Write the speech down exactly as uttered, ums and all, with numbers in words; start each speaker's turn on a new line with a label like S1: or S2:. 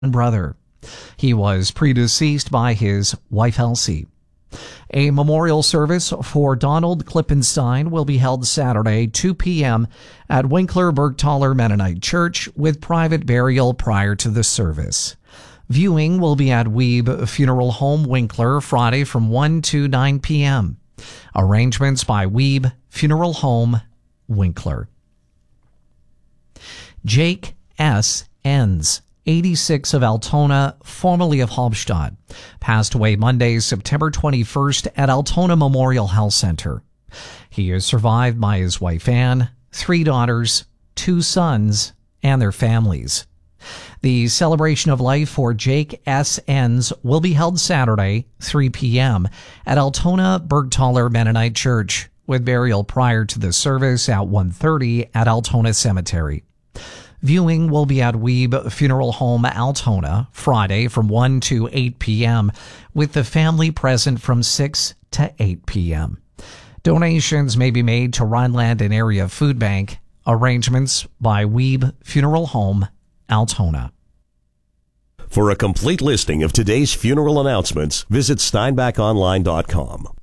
S1: brother. He was predeceased by his wife Elsie. A memorial service for Donald Klippenstein will be held Saturday, two p.m. at Winkler Bergthaler Mennonite Church with private burial prior to the service. Viewing will be at Weeb Funeral Home, Winkler, Friday from one to nine p.m. Arrangements by Weeb Funeral Home, Winkler. Jake S. Enns, eighty-six, of Altona, formerly of Halbstadt, passed away Monday, September twenty-first at Altona Memorial Health Center. He is survived by his wife Anne, three daughters, two sons, and their families. The celebration of life for Jake S. Enns will be held Saturday, three p.m. at Altona Bergthaler Mennonite Church, with burial prior to the service at one thirty at Altona Cemetery. Viewing will be at Weeb Funeral Home, Altona, Friday from one to eight p.m., with the family present from six to eight p.m. Donations may be made to Rhineland and Area Food Bank. Arrangements by Weeb Funeral Home, Altona.
S2: For a complete listing of today's funeral announcements, visit steinbach online dot com.